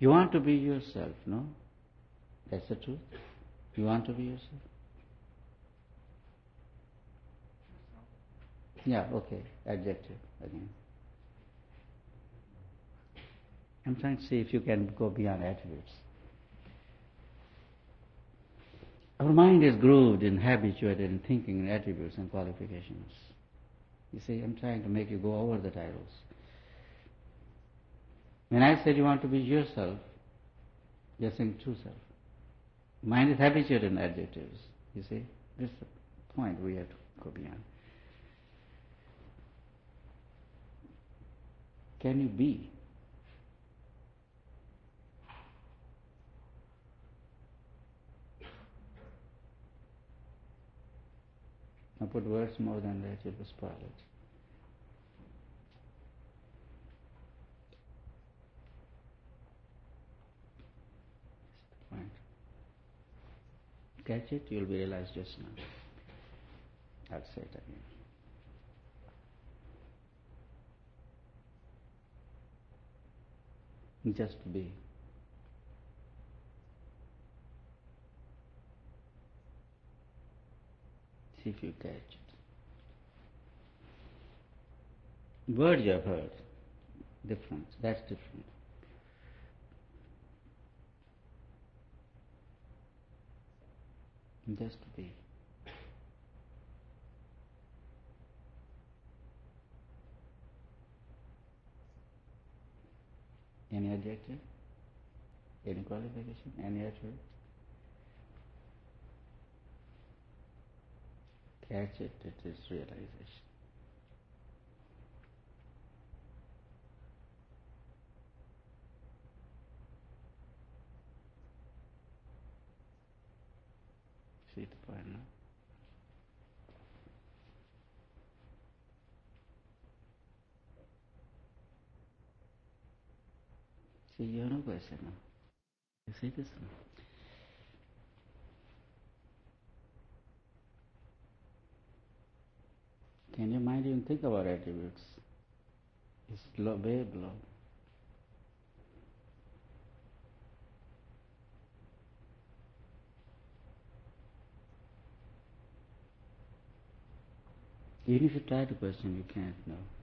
You want to be yourself, no? That's the truth. You want to be yourself? Yeah, okay. Adjective again. I'm trying to see if you can go beyond attributes. Our mind is grooved and habituated in thinking in attributes and qualifications. You see, I'm trying to make you go over the titles. When I said you want to be yourself, you're saying true self. Mind is habituated in adjectives. You see, this is the point we have to go beyond. Can you be? Now put words more than that, you will spoil it. That's the point. Catch it, you'll be realized just now. I'll say it again. Just be. See if you catch it. Word you have heard. Difference. That's different. Just be. Any adjective? Any qualification? Any attribute? Catch it, it is realization. See the point now? See, you have no question now. You see this now? Can your mind even think about attributes? It's low, way below. Even if you try to question, you can't know.